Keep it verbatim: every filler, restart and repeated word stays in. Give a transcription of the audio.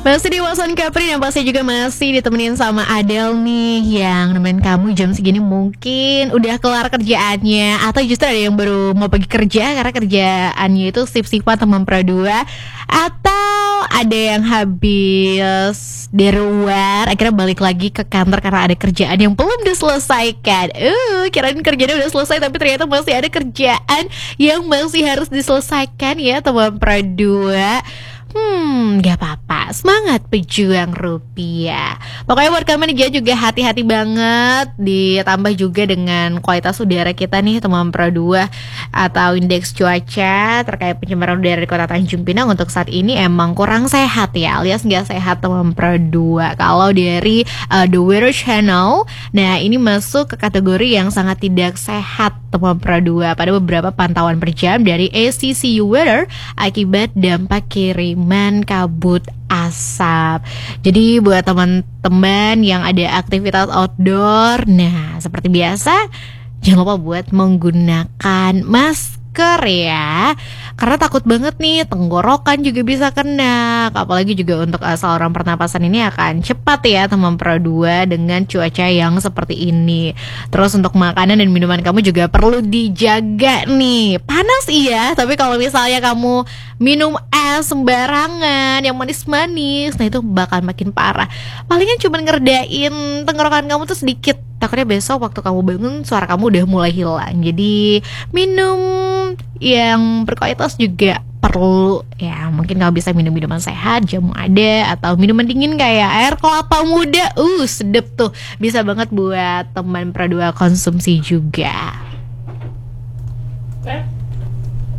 Masih di Wasan Capri dan pasti juga masih ditemenin sama Adele nih, yang nemenin kamu jam segini mungkin udah kelar kerjaannya, atau justru ada yang baru mau pergi kerja karena kerjaannya itu sip-sipan teman pro dua, atau ada yang habis dari luar akhirnya balik lagi ke kantor karena ada kerjaan yang belum diselesaikan. Uh, kirain kerjanya udah selesai tapi ternyata masih ada kerjaan yang masih harus diselesaikan ya teman pro dua. Hmm, gak apa-apa, semangat pejuang rupiah. Pokoknya buat kamu nih juga hati-hati banget. Ditambah juga dengan kualitas udara kita nih teman pro dua, atau indeks cuaca terkait pencemaran udara di kota Tanjung Pinang untuk saat ini emang kurang sehat ya, alias gak sehat teman pro dua. Kalau dari uh, The Weather Channel, nah ini masuk ke kategori yang sangat tidak sehat teman pro dua pada beberapa pantauan per jam dari A C C U Weather akibat dampak kiriman kabut asap. Jadi buat teman-teman yang ada aktivitas outdoor, nah seperti biasa jangan lupa buat menggunakan masker ya, karena takut banget nih tenggorokan juga bisa kena. Apalagi juga untuk uh, saluran pernapasan ini akan cepat ya teman pro dua dengan cuaca yang seperti ini. Terus untuk makanan dan minuman kamu juga perlu dijaga nih. Panas iya, tapi kalau misalnya kamu minum es sembarangan yang manis-manis, nah itu bakal makin parah. Palingan cuma ngerdain tenggorokan kamu tuh sedikit, takutnya besok waktu kamu bangun suara kamu udah mulai hilang. Jadi minum yang berkualitas juga perlu ya. Mungkin kamu bisa minum minuman sehat, jamu ada, atau minuman dingin kayak air kelapa muda. Uh sedep tuh, bisa banget buat teman pro dua konsumsi juga.